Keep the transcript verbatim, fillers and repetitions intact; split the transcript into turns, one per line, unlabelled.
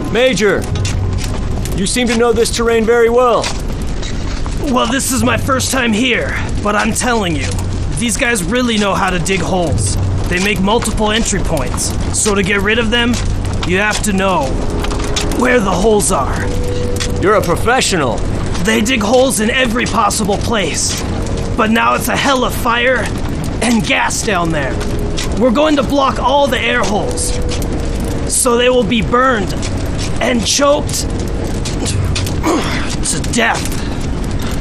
Major, you seem to know this terrain very well.
Well, this is my first time here, but I'm telling you, these guys really know how to dig holes. They make multiple entry points, so to get rid of them, you have to know where the holes are.
You're a professional.
They dig holes in every possible place, but now it's a hell of fire and gas down there. We're going to block all the air holes, so they will be burned and choked to death.